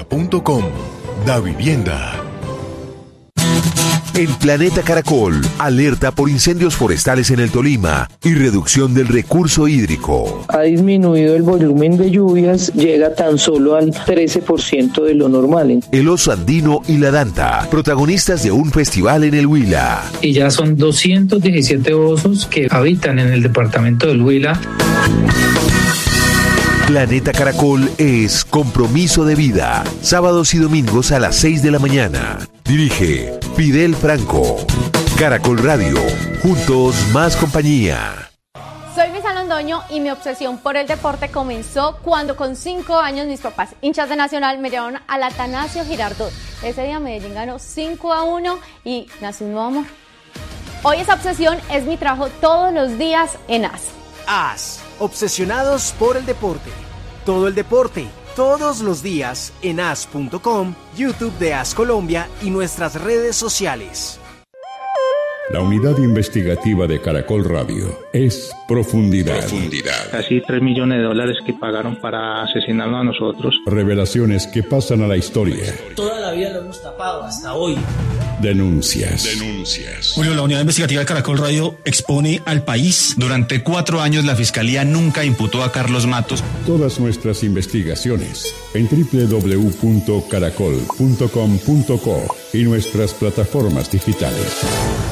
davivienda.com. Davivienda. En Planeta Caracol, alerta por incendios forestales en el Tolima y reducción del recurso hídrico. Ha disminuido el volumen de lluvias, llega tan solo al 13% de lo normal. El oso andino y la danta, protagonistas de un festival en el Huila. Y ya son 217 osos que habitan en el departamento del Huila. Planeta Caracol es compromiso de vida. Sábados y domingos a las 6 de la mañana. Dirige Fidel Franco. Caracol Radio. Juntos más compañía. Soy Luisa Londoño y mi obsesión por el deporte comenzó cuando con 5 años mis papás, hinchas de Nacional, me llevaron al Atanasio Girardot. Ese día Medellín ganó 5-1 y nació un nuevo amor. Hoy esa obsesión es mi trabajo todos los días en AS. AS, obsesionados por el deporte. Todo el deporte, todos los días en as.com, YouTube de AS Colombia y nuestras redes sociales. La unidad investigativa de Caracol Radio es Profundidad. Casi $3 millones que pagaron para asesinarnos a nosotros. Revelaciones que pasan a la historia. Toda la vida lo hemos tapado hasta hoy. Denuncias. Julio, la unidad investigativa de Caracol Radio expone al país. Durante 4 años la Fiscalía nunca imputó a Carlos Matos. Todas nuestras investigaciones en www.caracol.com.co y nuestras plataformas digitales.